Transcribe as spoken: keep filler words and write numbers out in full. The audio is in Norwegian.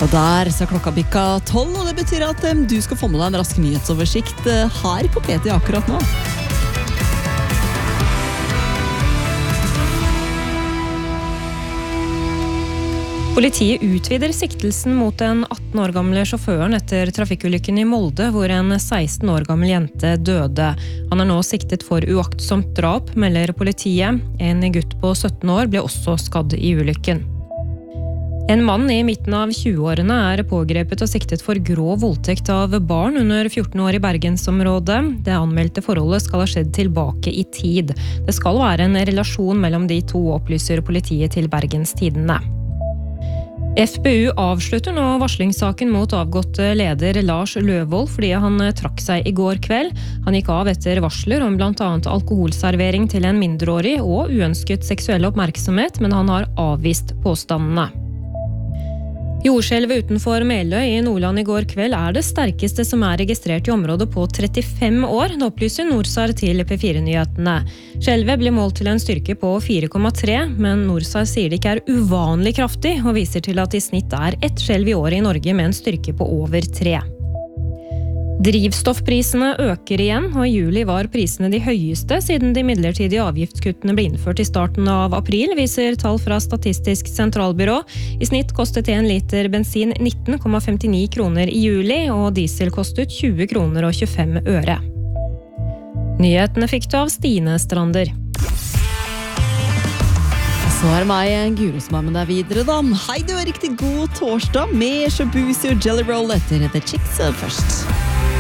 Og der så klokka bikka tolv, og det betyr at um, du skal få med deg en rask nyhetsoversikt uh, her på P T akkurat nå. Politiet utvider siktelsen mot den atten år gamle sjåføren etter trafikkulykken i Molde, hvor en seksten år gammel jente døde. Han er nå siktet for uaktsomt drap, melder politiet. En gutt på sytten år ble også skadd i ulykken. En mann i midten av tjueårene er pågrepet og siktet for grov voldtekt av barn under fjorten år i Bergensområdet. Det anmeldte forholdet skal ha skjedd tilbake i tid. Det skal være en relasjon mellom de to, opplyser politiet til Bergens Tidende. F B U avslutter nå varslingssaken mot avgåtte leder Lars Løvold fordi han trakk seg i går kveld. Han gikk av etter varsler om blant annet alkoholservering til en mindreårig og uønsket seksuell oppmerksomhet, men han har avvist påstandene. Jordskjelvet utenfor Meløy i Nordland i går kveld er det sterkeste som er registrert i området på trettifem år, det opplyser Norsar til P fire-nyhetene. Skjelvet ble målt til en styrke på fire komma tre, men Norsar sier det ikke er uvanlig kraftig, og viser til at i snitt er ett skjelv i året i Norge med en styrke på over tre. Drivstoffprisene øker igjen, og i juli var prisene de høyeste siden de midlertidige avgiftskuttene ble innført i starten av april, viser tall fra Statistisk sentralbyrå. I snitt kostet en liter bensin nitten komma femtini kroner i juli, og diesel kostet tjue kroner og tjuefem øre. Nyhetene fikk du av Stine Strander. Så er det meg, Guro, som er med deg videre da. Hei, du er riktig god torsdag med Shabuzi og Jelly Roll etter The Chicks først.